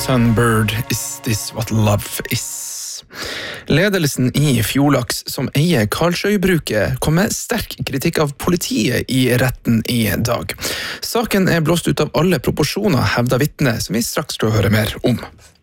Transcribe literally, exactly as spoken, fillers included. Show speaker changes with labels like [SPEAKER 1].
[SPEAKER 1] Sunbird, Is This What Love Is? Ledelsen i Fjordlaks, som eier Karlsøybruket, kom med sterk kritikk av politiet i retten i dag. Saken er blåst ut av alle proporsjoner, hevder vitne, som vi straks skal høre mer om.